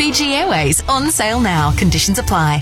Fiji Airways on sale now. Conditions apply.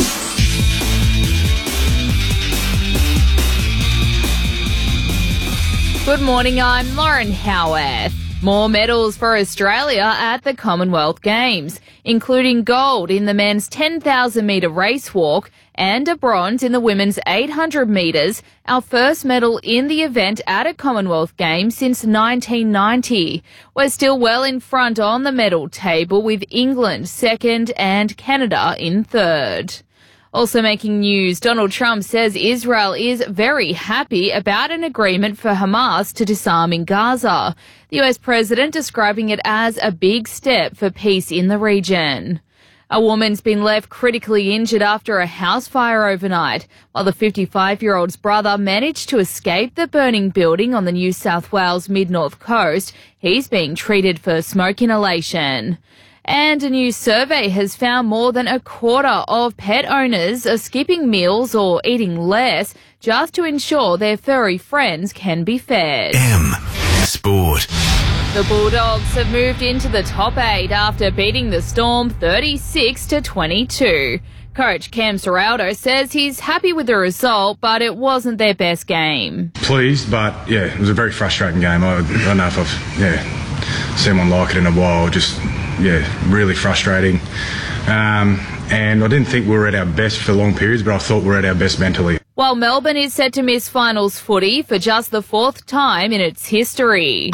Good morning, I'm Lauren Howarth. More medals for Australia at the Commonwealth Games, including gold in the men's 10,000 metre race walk and a bronze in the women's 800 metres, our first medal in the event at a Commonwealth Games since 1990. We're still well in front on the medal table with England second and Canada in third. Also making news, Donald Trump says Israel is very happy about an agreement for Hamas to disarm in Gaza. The US president describing it as a big step for peace in the region. A woman's been left critically injured after a house fire overnight, while the 55-year-old's brother managed to escape the burning building on the New South Wales mid-north coast. He's being treated for smoke inhalation. And a new survey has found more than a quarter of pet owners are skipping meals or eating less just to ensure their furry friends can be fed. Sport. The Bulldogs have moved into the top 8 after beating the Storm 36-22. Coach Cam Ciraldo says he's happy with the result, but it wasn't their best game. Pleased, but yeah, it was a very frustrating game. I don't know if I've seen one like it in a while. Just really frustrating. And I didn't think we were at our best for long periods, but I thought we were at our best mentally. While Melbourne is set to miss finals footy for just the 4th time in its history.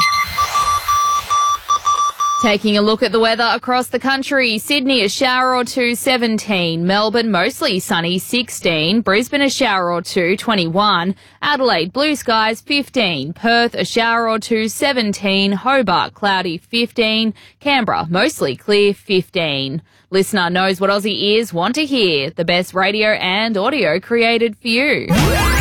Taking a look at the weather across the country, Sydney a shower or two, 17. Melbourne mostly sunny, 16. Brisbane a shower or two, 21. Adelaide blue skies, 15. Perth a shower or two, 17. Hobart cloudy, 15. Canberra mostly clear, 15. Listener knows what Aussie ears want to hear. The best radio and audio created for you.